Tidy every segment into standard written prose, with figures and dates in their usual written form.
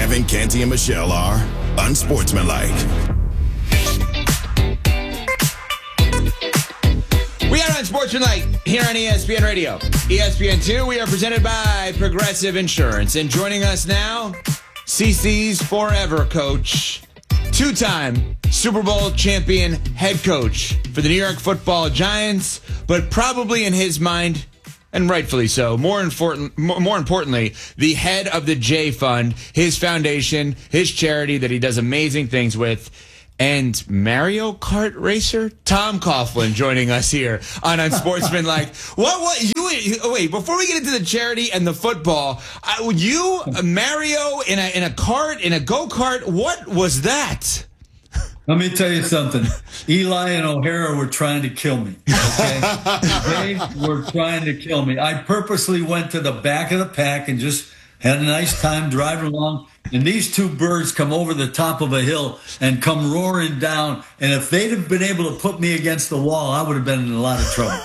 Evan, Canty, and Michelle are unsportsmanlike. We are unsportsmanlike here on ESPN Radio. ESPN2, we are presented by Progressive Insurance. And joining us now, CC's forever coach, two-time Super Bowl champion head coach for the New York Football Giants, but probably in his mind, and rightfully so, more importantly, the head of the J Fund, his foundation, his charity that he does amazing things with, and Mario Kart racer Tom Coughlin joining us here on Unsportsmanlike. Wait, before we get into the charity and the football, Mario in a kart, in a go-kart, what was that? Let me tell you something. Eli and O'Hara were trying to kill me. Okay? They were trying to kill me. I purposely went to the back of the pack and just had a nice time driving along. And these two birds come over the top of a hill and come roaring down. And if they'd have been able to put me against the wall, I would have been in a lot of trouble.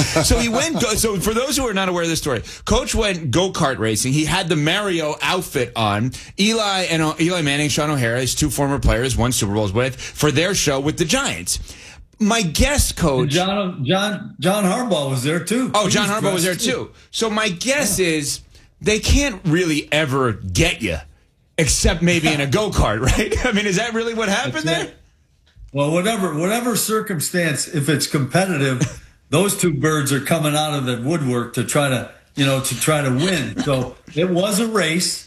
So for those who are not aware of this story, Coach went go-kart racing. He had the Mario outfit on. Eli Manning, Sean O'Hara, his two former players, won Super Bowls with, for their show with the Giants. My guess, Coach... And John Harbaugh was there, too. Oh, John Harbaugh was there, too. So my guess is they can't really ever get you. Except maybe in a go-kart, right? I mean, is that really what happened there? Well, whatever circumstance, if it's competitive, those two birds are coming out of the woodwork to try to win. So it was a race.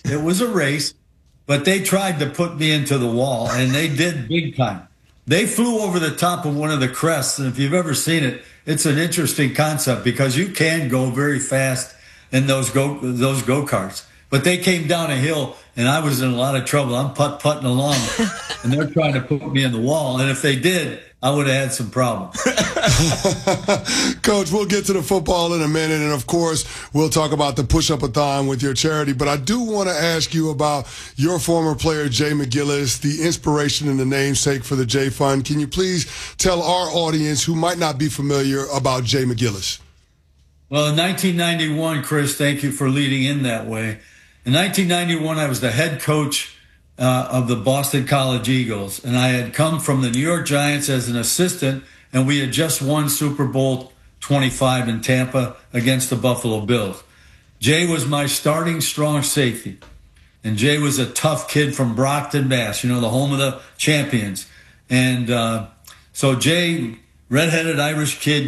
But they tried to put me into the wall, and they did big time. They flew over the top of one of the crests, and if you've ever seen it, it's an interesting concept because you can go very fast in those go-karts. But they came down a hill, and I was in a lot of trouble. I'm putting along, and they're trying to put me in the wall. And if they did, I would have had some problems. Coach, we'll get to the football in a minute, and, of course, we'll talk about the push-up-a-thon with your charity. But I do want to ask you about your former player, Jay McGillis, the inspiration and the namesake for the J Fund. Can you please tell our audience who might not be familiar about Jay McGillis? Well, in 1991, Chris, thank you for leading in that way. In 1991, I was the head coach of the Boston College Eagles, and I had come from the New York Giants as an assistant, and we had just won Super Bowl 25 in Tampa against the Buffalo Bills. Jay was my starting strong safety, and Jay was a tough kid from Brockton, Mass., the home of the champions. And so Jay, redheaded Irish kid,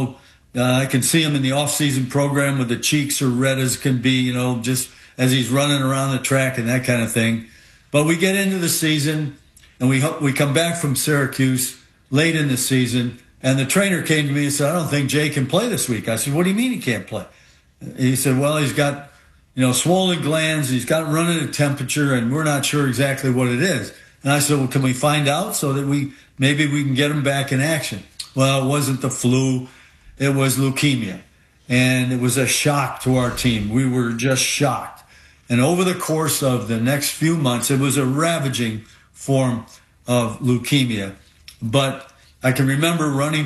I can see him in the off-season program with the cheeks are red as can be, just as he's running around the track and that kind of thing. But we get into the season, and we come back from Syracuse late in the season, and the trainer came to me and said, I don't think Jay can play this week. I said, what do you mean he can't play? He said, well, he's got, swollen glands, he's got running a temperature, and we're not sure exactly what it is. And I said, well, can we find out so that maybe we can get him back in action? Well, it wasn't the flu, it was leukemia. And it was a shock to our team. We were just shocked. And over the course of the next few months, it was a ravaging form of leukemia. But I can remember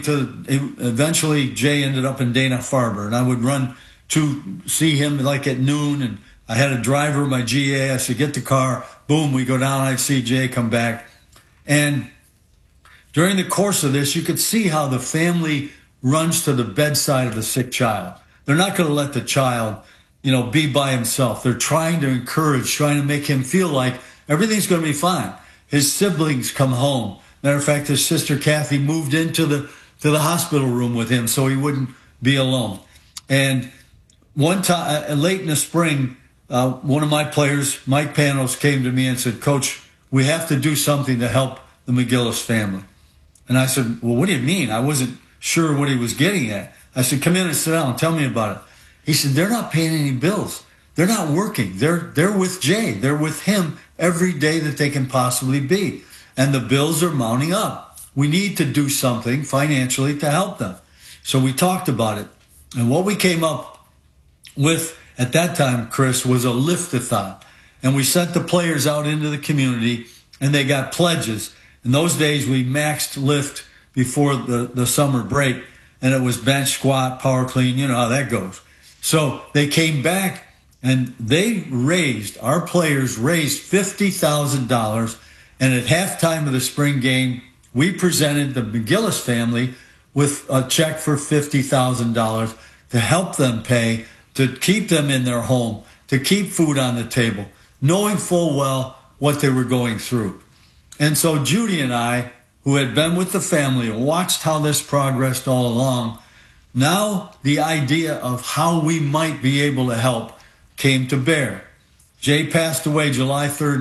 eventually Jay ended up in Dana-Farber, and I would run to see him like at noon, and I had a driver, my GA, I said, get the car, boom, we go down, I'd see Jay come back. And during the course of this, you could see how the family runs to the bedside of the sick child. They're not going to let the child be by himself. They're trying to encourage, trying to make him feel like everything's going to be fine. His siblings come home. Matter of fact, his sister Kathy moved into the hospital room with him so he wouldn't be alone. And one time, late in the spring, one of my players, Mike Panos, came to me and said, Coach, we have to do something to help the McGillis family. And I said, well, what do you mean? I wasn't sure what he was getting at. I said, come in and sit down and tell me about it. He said, they're not paying any bills. They're not working. They're with Jay. They're with him every day that they can possibly be. And the bills are mounting up. We need to do something financially to help them. So we talked about it. And what we came up with at that time, Chris, was a lift-a-thon. And we sent the players out into the community, and they got pledges. In those days, we maxed lift before the summer break, and it was bench, squat, power clean. You know how that goes. So they came back, And our players raised $50,000. And at halftime of the spring game, we presented the McGillis family with a check for $50,000 to help them pay, to keep them in their home, to keep food on the table, knowing full well what they were going through. And so Judy and I, who had been with the family and watched how this progressed all along, now the idea of how we might be able to help came to bear. Jay passed away July 3rd,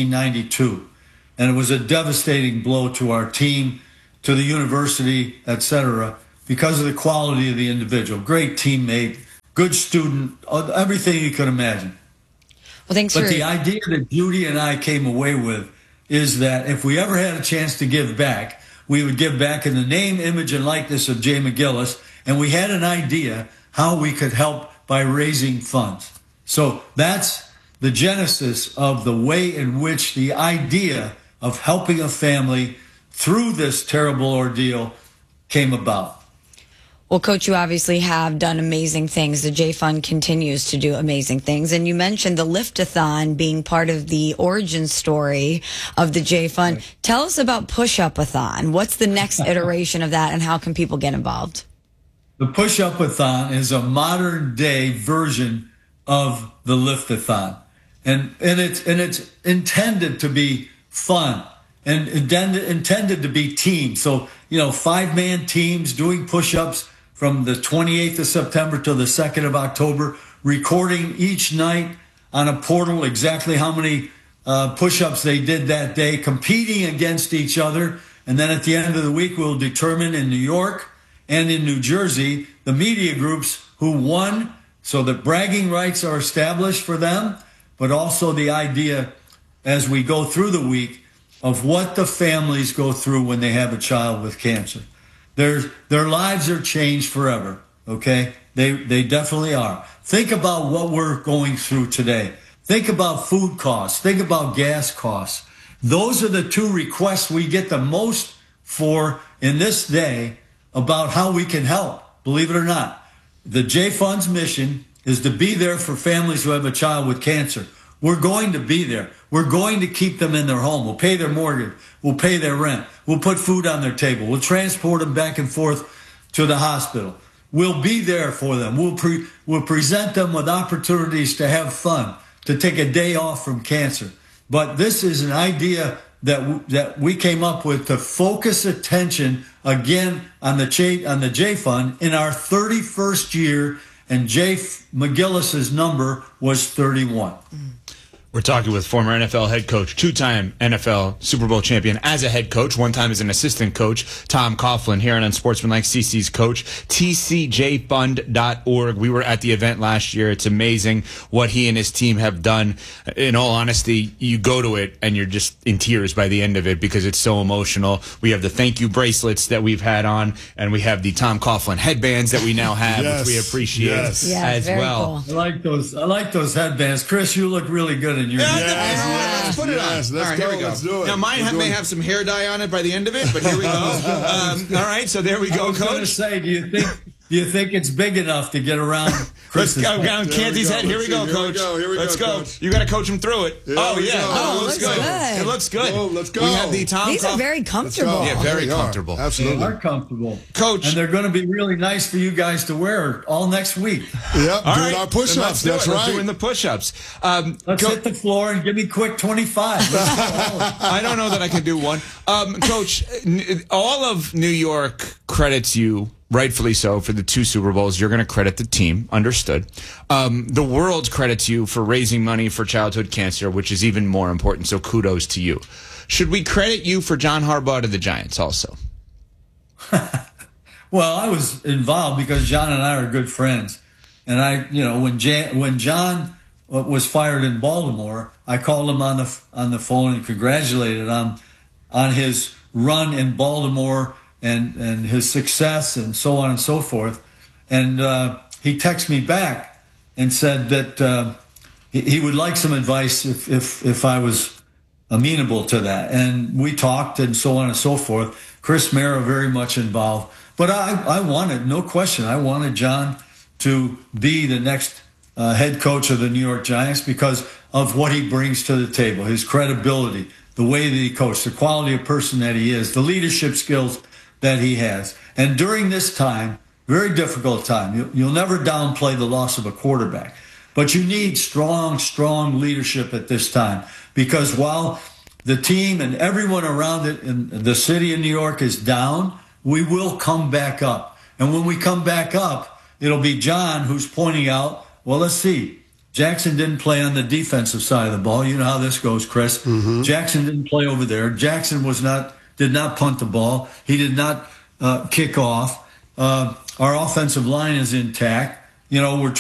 1992, and it was a devastating blow to our team, to the university, etc., because of the quality of the individual. Great teammate, good student, everything you could imagine. Well, thanks But the idea that Judy and I came away with is that if we ever had a chance to give back, we would give back in the name, image, and likeness of Jay McGillis, and we had an idea how we could help by raising funds. So that's the genesis of the way in which the idea of helping a family through this terrible ordeal came about. Well, Coach, you obviously have done amazing things. The J Fund continues to do amazing things. And you mentioned the Lift-a-thon being part of the origin story of the J Fund. Right. Tell us about Push-Up-a-thon. What's the next iteration of that, and how can people get involved? The Push-Up-a-thon is a modern-day version of the Lift-a-thon. And it's intended to be fun and intended to be teams. So, 5-man teams doing push-ups from the 28th of September to the 2nd of October, recording each night on a portal exactly how many push-ups they did that day, competing against each other. And then at the end of the week, we'll determine in New York and in New Jersey the media groups who won, so that bragging rights are established for them, but also the idea as we go through the week of what the families go through when they have a child with cancer. Their lives are changed forever, okay? They definitely are. Think about what we're going through today. Think about food costs. Think about gas costs. Those are the two requests we get the most for in this day about how we can help, believe it or not. The J Fund's mission is to be there for families who have a child with cancer. We're going to be there. We're going to keep them in their home. We'll pay their mortgage. We'll pay their rent. We'll put food on their table. We'll transport them back and forth to the hospital. We'll be there for them. We'll present them with opportunities to have fun, to take a day off from cancer. But this is an idea that we came up with to focus attention again on the J Fund in our 31st year, and Jay McGillis's number was 31. We're talking with former NFL head coach, two-time NFL Super Bowl champion as a head coach, one time as an assistant coach, Tom Coughlin, here on Unsportsmanlike, CC's coach, tcjfund.org. We were at the event last year. It's amazing what he and his team have done. In all honesty, you go to it and you're just in tears by the end of it because it's so emotional. We have the thank you bracelets that we've had on, and we have the Tom Coughlin headbands that we now have, which we appreciate as well. Cool. I like those headbands. Chris, you look really good in yours. Let's put it on. Let's all right, go. Here we go. Let's do it. Now, mine may have some hair dye on it by the end of it, but here we go. All right, so there we go, I was going to Coach. say, do you think it's big enough to get around Let's Chris's go head? on Canty's head. Here we go, Coach. Let's go. Coach. You got to coach him through it. Yeah, Oh, we yeah. go. Oh, it looks good. It looks good. Oh, let's go. We have the Tom These are very comfortable. Yeah, very They are. comfortable. Absolutely. They are comfortable. Coach. And they're going to be really nice for you guys to wear all next week. Yep, All doing right, our then push-ups. let's do That's it. right. Let's doing the push-ups. Let's hit the floor and give me quick 25. I don't know that I can do one. Coach, all of New York credits you, rightfully so, for the 2 Super Bowls. You're going to credit the team. Understood. The world credits you for raising money for childhood cancer, which is even more important, so kudos to you. Should we credit you for John Harbaugh to the Giants also? Well, I was involved because John and I are good friends. And when John was fired in Baltimore, I called him on the phone and congratulated him on his run in Baltimore and his success and so on and so forth. And he texted me back and said that he would like some advice if I was amenable to that. And we talked and so on and so forth. Chris Mara very much involved. But I wanted, no question, I wanted John to be the next head coach of the New York Giants because of what he brings to the table, his credibility, the way that he coached, the quality of person that he is, the leadership skills that he has. And during this time, very difficult time, you'll never downplay the loss of a quarterback. But you need strong leadership at this time, because while the team and everyone around it in the city of New York is down, we will come back up. And when we come back up, it'll be John who's pointing out, well, let's see. Jackson didn't play on the defensive side of the ball. You know how this goes, Chris. Mm-hmm. Jackson didn't play over there. Jackson did not punt the ball. He did not kick off. Our offensive line is intact. You know, we're